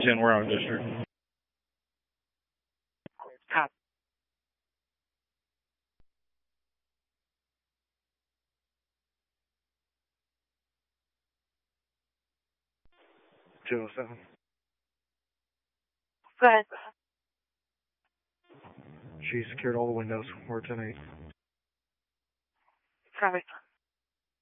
10, we're out of district. Copy. 207. Go ahead. She secured all the windows. We're 10-8. Copy.